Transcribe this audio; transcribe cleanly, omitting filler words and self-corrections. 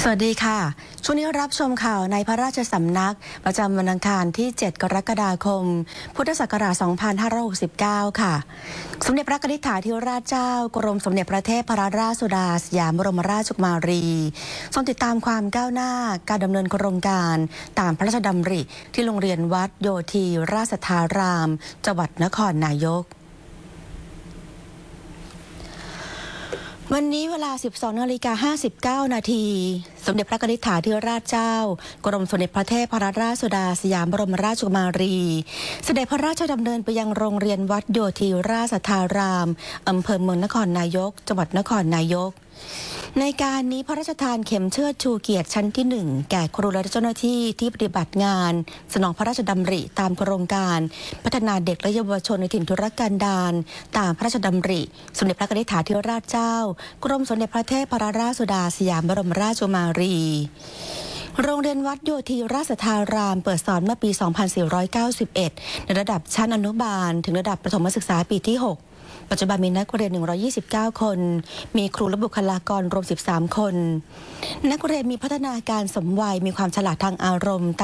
วัสดีค่ะช่วงนี้รับชมข่าวในพระราชสำนักประจำวันอังคารที่ 7 กรกฎาคม พุทธศักราช 2569 ค่ะ สมเด็จพระนิธิถาธิราชเจ้ากรมสมเด็จพระเทพรัตนราชสุดาสยามบรมราชกุมารีทรงติดตามความก้าวหน้าการดำเนินโครงการตามพระราชดำริที่โรงเรียนวัดโยธีราชสัทธารามจังหวัดนครนายกวันนี้เวลา 12:59 นาทีสมเด็จพระนิธิถาธิราชเจ้ากรมสมเด็จพระเทพรัตนราชสุดาสยามบรมราชกุมารีเสด็จพระราชดำเนินไปยังโรงเรียนวัดโยธีราชสัทธารามอำเภอเมืองนครนายกจังหวัดนครนายกในการนี้พระราชทานเข็มเชิดชูเกียรติชั้นที่ 1แก่ครูและเจ้าหน้าที่ที่ปฏิบัติงานสนองพระราชดำริตามโครงการพัฒนาเด็กและเยาวชนในถิ่นทุรกันดารตามพระราชดำริสมเด็จพระนิธิถาธิราชเจ้ากรมสมเด็จพระเทพรัตนราชสุดาสยามบรมราชกุมารีโรงเรียนวัดโยธีราชสัทธารามเปิดสอนเมื่อปี 2491 ในระดับชั้นอนุบาลถึงระดับประถมศึกษาปีที่ 6ปัจจุบันมีนักเรียน 129 คน มีครูและบุคลากรรวม 13 คน นักเรียนมีพัฒนาการสมวัยมีความฉลาดทางอารมณ์